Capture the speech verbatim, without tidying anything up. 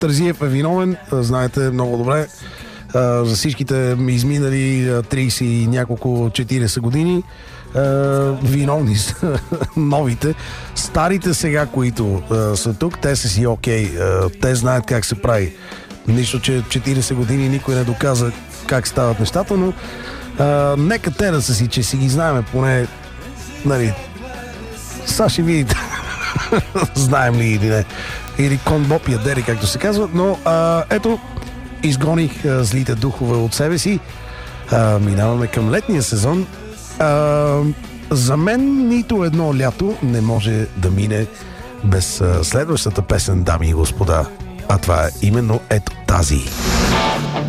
Терзиев е виновен, знаете много добре. Uh, за всичките изминали uh, трийсет и няколко четирийсет години uh, виновни са новите. Старите сега, които uh, са тук, те са си окей. Okay. Uh, те знаят как се прави. Нищо, че четирийсет години никой не доказа как стават нещата, но uh, нека те да са си, че си ги знаеме поне, нали, сега ще видите знаем ли или не, или кон Боб ядери, както се казва, но uh, ето, изгоних а, злите духове от себе си. А, минаваме към летния сезон. А, за мен нито едно лято не може да мине без а, следващата песен, дами и господа. А това е именно ето тази.